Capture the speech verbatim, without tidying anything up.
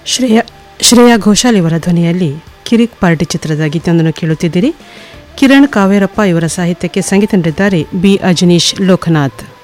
ಶ್ರೇಯಾ ಶ್ರೇಯಾ ಘೋಷಾಲ್ ಇವರ ಧ್ವನಿಯಲ್ಲಿ ಕಿರಿಕ್ ಪಾರ್ಟಿ ಚಿತ್ರದ ಗೀತೆಯೊಂದನ್ನು ಕೇಳುತ್ತಿದ್ದೀರಿ. ಕಿರಣ್ ಕಾವೇರಪ್ಪ ಇವರ ಸಾಹಿತ್ಯಕ್ಕೆ ಸಂಗೀತ ನೀಡಿದ್ದಾರೆ ಬಿ ಅಜನೀಶ್ ಲೋಕನಾಥ್.